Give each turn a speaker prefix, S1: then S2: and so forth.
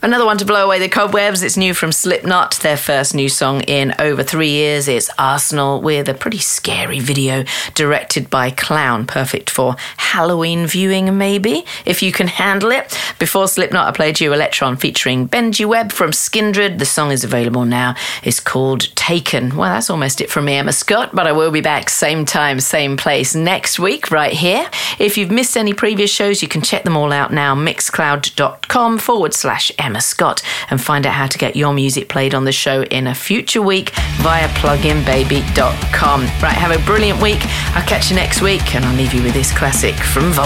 S1: Another one to blow away the cobwebs. It's new from Slipknot. Their first new song in over 3 years. It's Arsenal, with a pretty scary video directed by Clown. Perfect for Halloween viewing, maybe, if you can handle it. Before Slipknot, I played you Electron featuring Benji Webb from Skindred. The song is available now. It's called Taken. Well, that's almost it from me, Emma Scott, but I will be back same time, same place next week right here. If you've missed any previous shows, you can check them all out now. Mixcloud.com/Emma Scott, and find out how to get your music played on the show in a future week via pluginbaby.com. Right, have a brilliant week. I'll catch you next week, and I'll leave you with this classic from